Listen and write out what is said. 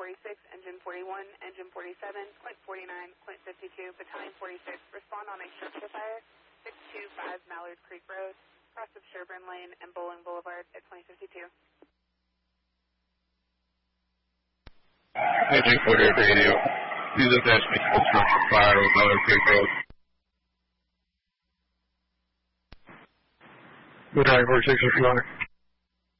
46, Engine 41, Engine 47, point 49, point 52, Battalion 46, respond on a structure fire, 625 Mallard Creek Road, cross of Sherburne Lane and Bowling Boulevard at 2052. Engine 48 radio, please attach me to structure fire on Mallard Creek Road. Battalion 46 is flying.